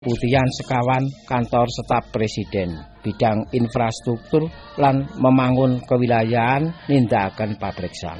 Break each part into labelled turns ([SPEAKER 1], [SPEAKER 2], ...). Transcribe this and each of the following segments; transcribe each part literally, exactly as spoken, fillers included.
[SPEAKER 1] Putihan sekawan kantor staf presiden bidang infrastruktur lan memangun kewilayahan nindakaken pabriksan.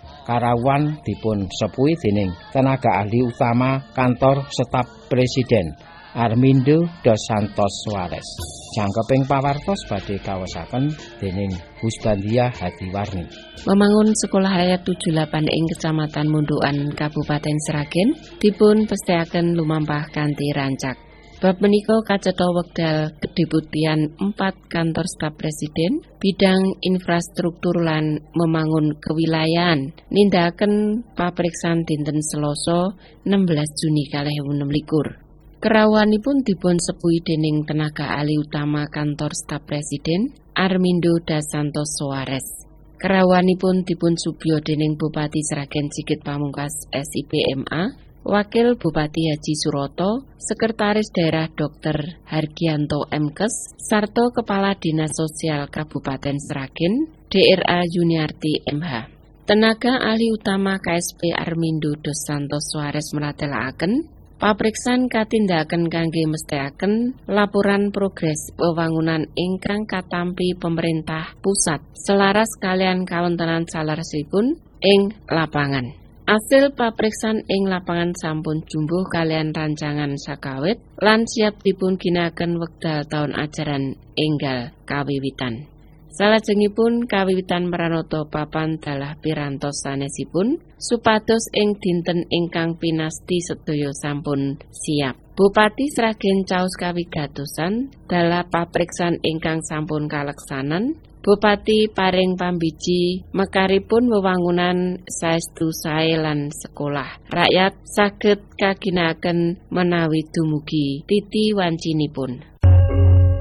[SPEAKER 1] Karawan dipun sepuhi dening tenaga ahli utama kantor staf presiden Armindo Dos Santos Suarez. Jangkeping pawartos badhe kaosaken dening Husbandia Hadiwarni.
[SPEAKER 2] Memangun sekolah rakyat tujuh delapan ing Kecamatan Mundukan Kabupaten Sragen dipun pestèaken lumampah kanthi rancak. Bab menika kacetha wekdal kedeputian empat kantor staf presiden bidang infrastruktur lan memangun kewilayahan nindakaken papriksan dinten Selasa enam belas Juni dua ribu enam belas. Kerawanipun dipun sepuhi dening tenaga ahli utama kantor staf presiden Armindo Dos Santos Suarez. Kerawanipun dipun subya dening Bupati Sragen Sigit Pamungkas S I P M A, Wakil Bupati Haji Suroto, Sekretaris Daerah Dokter Hargianto M Kes, sarta Kepala Dinas Sosial Kabupaten Sragen D R A Yuniarti M H. Tenaga ahli utama K S P Armindo Dos Santos Suarez meratelaken papriksan katindakaken kangge mesthèaken laporan progres wewangunan ingkang katampi pemerintah pusat selaras kalian kawontenan salèresipun ing lapangan. Asil papriksan ing lapangan sampun jumbuh kalian rancangan sakawit lan siap dipun ginakaken wekdal taun ajaran enggal kawiwitan. Salajengipun kawiwitan maranata papan dalah pirantos sanesipun supados ing dinten ingkang pinasti sedaya sampun siap. Bupati Sragen caos kawigatosan dalah papriksan ingkang sampun kaleksanan. Bupati paring pambiji mekaripun wewangunan saestu sae lan sekolah rakyat saged kaginakaken menawi dumugi titi wancinipun.